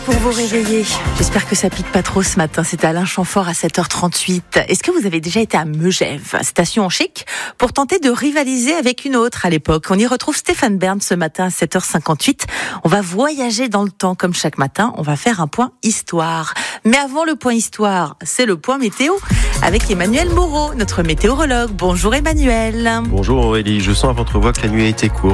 Pour vous réveiller, j'espère que ça pique pas trop ce matin. C'est Alain Chamfort à 7h38. Est-ce que vous avez déjà été à Megève, station chic, pour tenter de rivaliser avec une autre à l'époque? On y retrouve Stéphane Bern ce matin à 7h58. On va voyager dans le temps comme chaque matin. On va faire un point histoire. Mais avant le point histoire, c'est le point météo avec Emmanuel Moreau, notre météorologue. Bonjour Emmanuel. Bonjour Aurélie, je sens à votre voix que la nuit a été courte.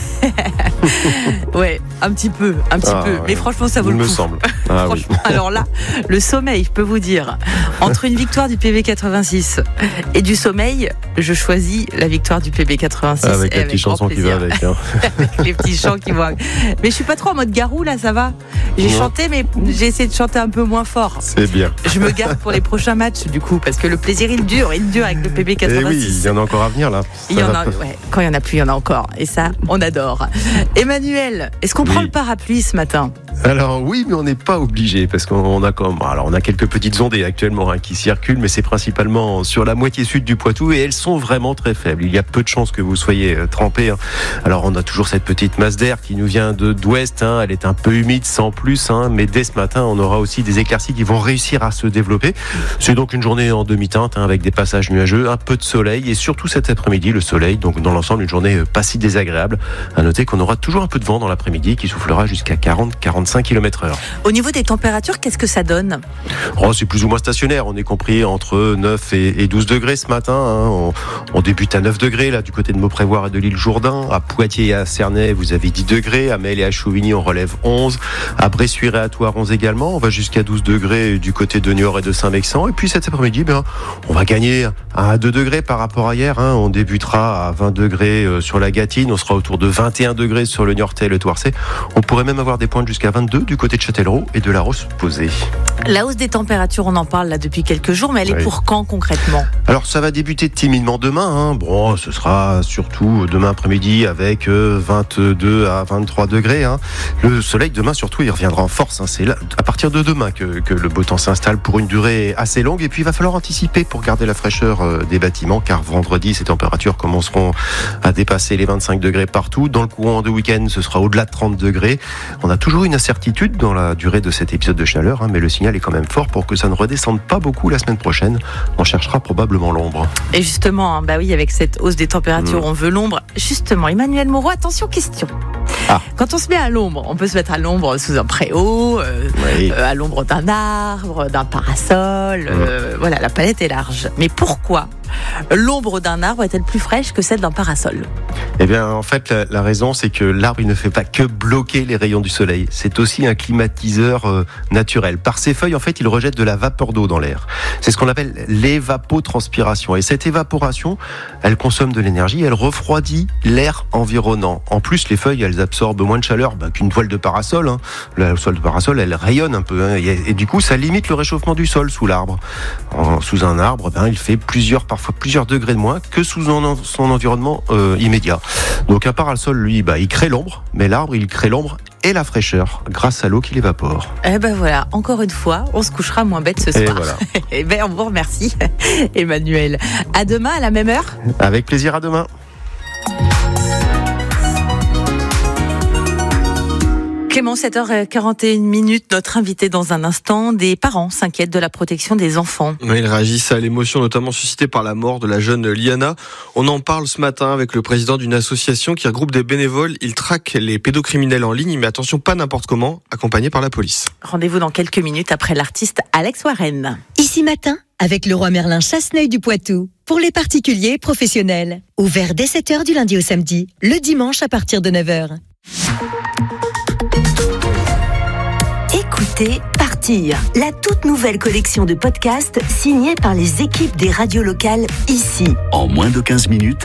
Ouais, un petit peu. Ouais. Mais franchement, ça vaut le coup. Semble. Ah, oui. Alors là, le sommeil, je peux vous dire, entre une victoire du PB86 et du sommeil, je choisis la victoire du PB86. Avec la petite chanson qui va avec. Hein. Avec les petits chants qui vont. Mais je suis pas trop en mode Garou là, ça va. J'ai chanté, mais j'ai essayé de chanter un peu moins fort. C'est bien. Je me garde pour les prochains matchs du coup, parce que le plaisir il dure avec le PB86. Et oui, il y en a encore à venir là. Il y en a, ouais, quand il y en a plus, il y en a encore. Et ça, on adore. Emmanuel, est-ce qu'on prend le parapluie ce matin? Alors oui, mais on n'est pas obligé parce qu'on a on a quelques petites ondées actuellement qui circulent, mais c'est principalement sur la moitié sud du Poitou et elles sont vraiment très faibles. Il y a peu de chances que vous soyez trempés. Alors on a toujours cette petite masse d'air qui nous vient d'ouest. Elle est un peu humide sans plus, mais dès ce matin, on aura aussi des éclaircies qui vont réussir à se développer. C'est donc une journée en demi-teinte avec des passages nuageux, un peu de soleil et surtout cet après-midi le soleil. Donc dans l'ensemble, une journée pas si désagréable. À noter qu'on aura toujours un peu de vent dans l'après-midi qui soufflera jusqu'à 40-45 km/h. Au niveau des températures, qu'est-ce que ça donne? C'est plus ou moins stationnaire. On est compris entre 9 et 12 degrés ce matin. On débute à 9 degrés là du côté de Mauprévoire et de l'île Jourdain. À Poitiers et à Cernay, vous avez 10 degrés. À Melle et à Chauvigny, on relève 11. À Bressuire et à Thouars, 11 également. On va jusqu'à 12 degrés du côté de Niort et de Saint-Mexan. Et puis cet après-midi, on va gagner à 2 degrés par rapport à hier. On débutera à 20 degrés sur la Gâtine. On sera autour de 21 degrés sur le Niortais et le Thouarçais. On pourrait même avoir des pointes jusqu'à 22 du côté de Châtellerault et de la Rose-Posay. La hausse des températures, on en parle là depuis quelques jours, mais elle est pour quand concrètement? Alors ça va débuter timidement demain. Ce sera surtout demain après-midi avec 22 à 23 degrés. Le soleil demain surtout il reviendra en force. C'est là, à partir de demain que le beau temps s'installe pour une durée assez longue. Et puis il va falloir anticiper pour garder la fraîcheur des bâtiments, car vendredi ces températures commenceront à dépasser les 25 degrés partout. Dans le courant de week-end, ce sera au-delà de 30 degrés. On a toujours une incertitude dans la durée de cet épisode de chaleur, mais le signal est quand même fort pour que ça ne redescende pas beaucoup la semaine prochaine. On cherchera probablement l'ombre. Et justement, avec cette hausse des températures, on veut l'ombre. Justement, Emmanuel Moreau, attention, question. Quand on se met à l'ombre, on peut se mettre à l'ombre sous un préau, à l'ombre d'un arbre, d'un parasol. Voilà, la palette est large. Mais pourquoi l'ombre d'un arbre est-elle plus fraîche que celle d'un parasol? Eh bien, en fait, la raison, c'est que l'arbre, il ne fait pas que bloquer les rayons du soleil. C'est aussi un climatiseur naturel. Par ses feuilles, en fait, il rejette de la vapeur d'eau dans l'air. C'est ce qu'on appelle l'évapotranspiration. Et cette évaporation, elle consomme de l'énergie, elle refroidit l'air environnant. En plus, les feuilles, elles absorbent moins de chaleur qu'une toile de parasol. La toile de parasol, elle rayonne un peu. Et du coup, ça limite le réchauffement du sol sous l'arbre. Sous un arbre, il fait parfois plusieurs degrés de moins que sous son environnement immédiat. Donc un parasol, lui, il crée l'ombre, mais l'arbre, il crée l'ombre et la fraîcheur grâce à l'eau qui l'évapore. Voilà, encore une fois, on se couchera moins bête ce soir. Et voilà. On vous remercie, Emmanuel. À demain, à la même heure. Avec plaisir, à demain. Clément, 7h41, notre invité dans un instant. Des parents s'inquiètent de la protection des enfants. Ils réagissent à l'émotion notamment suscitée par la mort de la jeune Liana. On en parle ce matin avec le président d'une association qui regroupe des bénévoles. Il traque les pédocriminels en ligne, mais attention, pas n'importe comment, accompagné par la police. Rendez-vous dans quelques minutes après l'artiste Alex Warren. Ici Matin, avec Leroy Merlin Chasseneuil du Poitou. Pour les particuliers et professionnels. Ouvert dès 7h du lundi au samedi, le dimanche à partir de 9h. Écoutez Partir, la toute nouvelle collection de podcasts signée par les équipes des radios locales ici. En moins de 15 minutes,